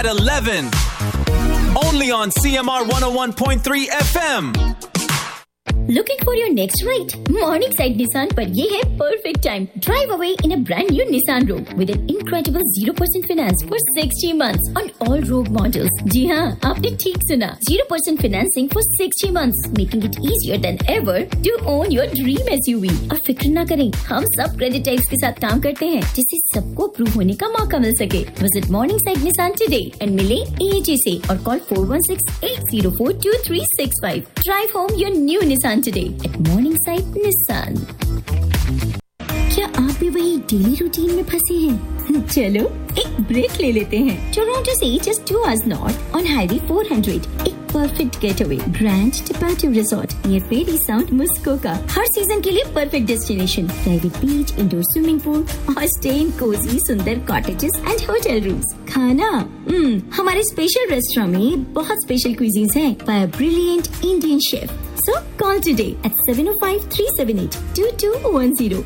at 11. Only on CMR 101.3 FM. Looking for your next ride? Morningside Nissan पर ये है perfect time. Drive away in a brand new Nissan Rogue with an incredible 0% finance for 60 months on all Rogue models. जी हाँ, आपने ठीक सुना. 0% financing for 60 months, making it easier than ever to own your dream SUV. और फिक्र ना करें, हम सब credit types के साथ काम करते हैं, जिससे सबको approve होने का मौका मिल सके. Visit Morningside Nissan today and मिले AAJ से और call 416-804-2365. Drive home your new Nissan today at Morningside Nissan. क्या आप भी वही डेली रूटीन में फंसे हैं? चलो एक ब्रेक ले लेते हैं. टोरंटो से just 2 hours north on Highway 400 एक परफेक्ट गेटअवे ग्रैंड टिपाटिव रिसोर्ट ये फेरी साउंड मुस्कोका हर सीजन के लिए perfect destination. Private beach, indoor swimming pool और स्टे इन कोजी सुंदर कॉटेजेस एंड होटल रूम्स. खाना हमारे स्पेशल रेस्टोरेंट में बहुत स्पेशल क्विजीन्स हैं bye brilliant Indian chef. So call today at 705-378-2210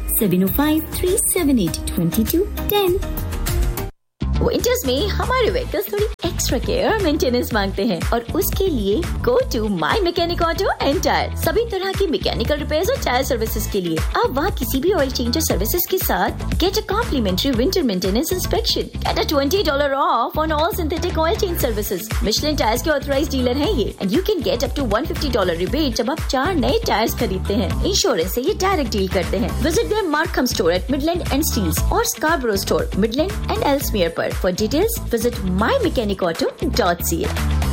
705-378-2210. Winters में हमारे व्हीकल्स थोड़ी एक्स्ट्रा केयर और मेंटेनेंस मांगते हैं और उसके लिए go to my mechanic auto and tyre. सभी तरह की मैकेनिकल रिपेयर्स और टायर सर्विसेज के लिए आप वहाँ किसी भी ऑयल चेंजर सर्विसेज के साथ get a complementary winter maintenance inspection. Get a $20 of on all synthetic oil change services. Michelin tyres के ऑथराइज्ड डीलर हैं ये and you can get up to $150 rebate जब आप 4 नए टायर्स खरीदते हैं. इंश्योरेंस से ये डायरेक्ट डील करते हैं. Visit there Markham store at Midland and steels और स्कार्बरो स्टोर मिडलैंड एंड एल्समियर पर. For details, visit mymechanic.auto.ca.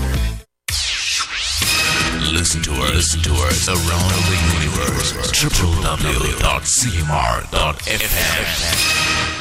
Listen to us around the universe. www.cmr.fm.